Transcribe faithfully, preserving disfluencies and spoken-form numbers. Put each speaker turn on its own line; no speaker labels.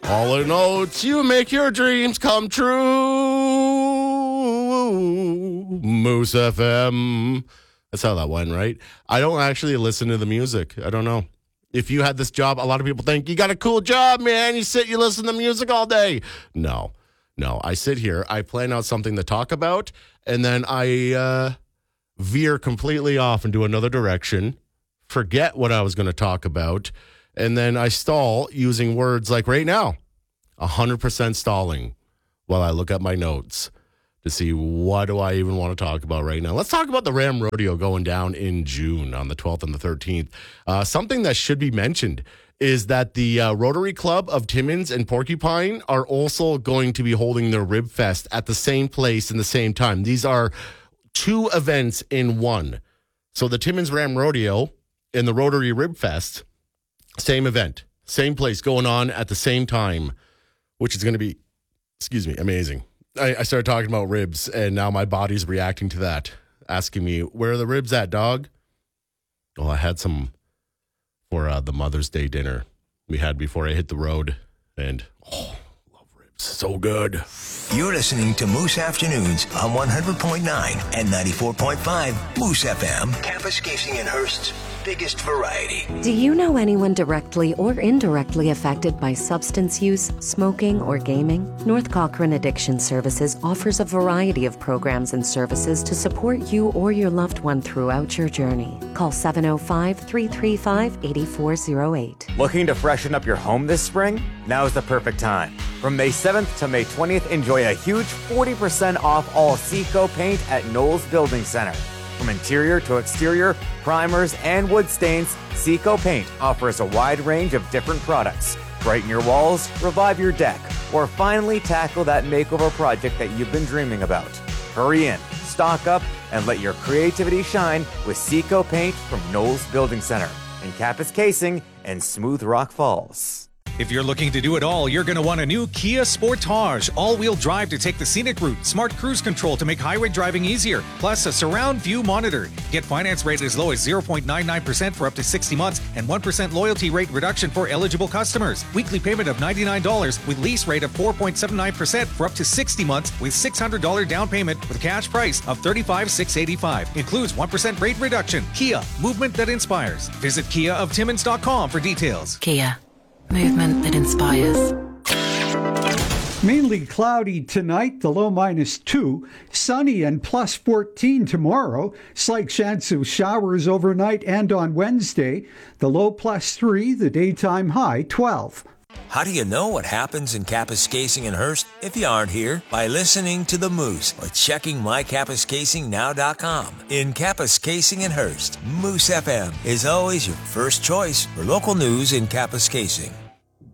All in notes, you make your dreams come true. Moose F M. That's how that went, right? I don't actually listen to the music. I don't know. If you had this job, a lot of people think, you got a cool job, man. You sit, you listen to music all day. No, no. I sit here, I plan out something to talk about, and then I uh, veer completely off into another direction, forget what I was going to talk about, and then I stall using words like right now, one hundred percent stalling while I look at my notes to see what do I even want to talk about right now. Let's talk about the Ram Rodeo going down in June on the twelfth and the thirteenth. Uh, something that should be mentioned is that the uh, Rotary Club of Timmins and Porcupine are also going to be holding their Rib Fest at the same place in the same time. These are two events in one. So the Timmins Ram Rodeo and the Rotary Rib Fest, same event, same place going on at the same time, which is going to be, excuse me, amazing. I, I started talking about ribs, and now my body's reacting to that, asking me, where are the ribs at, dog? Well, I had some for uh, the Mother's Day dinner we had before I hit the road, and oh, love ribs. So good.
You're listening to Moose Afternoons on one hundred point nine and ninety-four point five Moose F M, Kapuskasing and Hearst's biggest variety.
Do you know anyone directly or indirectly affected by substance use, smoking, or gaming? North Cochrane Addiction Services offers a variety of programs and services to support you or your loved one throughout your journey. Call seven oh five, three three five, eight four oh eight.
Looking to freshen up your home this spring? Now is the perfect time. From May seventh to May twentieth, enjoy a huge forty percent off all Seco paint at Knowles Building Center. From interior to exterior, primers, and wood stains, Seco Paint offers a wide range of different products. Brighten your walls, revive your deck, or finally tackle that makeover project that you've been dreaming about. Hurry in, stock up, and let your creativity shine with Seco Paint from Knowles Building Center in Kapuskasing and Smooth Rock Falls.
If you're looking to do it all, you're going to want a new Kia Sportage. All-wheel drive to take the scenic route, smart cruise control to make highway driving easier, plus a surround view monitor. Get finance rate as low as zero point nine nine percent for up to sixty months and one percent loyalty rate reduction for eligible customers. Weekly payment of ninety-nine dollars with lease rate of four point seven nine percent for up to sixty months with six hundred dollars down payment with a cash price of thirty-five thousand six hundred eighty-five dollars. Includes one percent rate reduction. Kia, movement that inspires. Visit kia of timmins dot com for details.
Kia. Movement that inspires.
Mainly cloudy tonight, the low minus two. Sunny and plus fourteen tomorrow. Slight chance of showers overnight and on Wednesday. The low plus three, the daytime high twelve.
How do you know what happens in Kapuskasing and Hearst if you aren't here? By listening to The Moose or checking my kapuskasing now dot com. In Kapuskasing and Hearst, Moose F M is always your first choice for local news in Kapuskasing.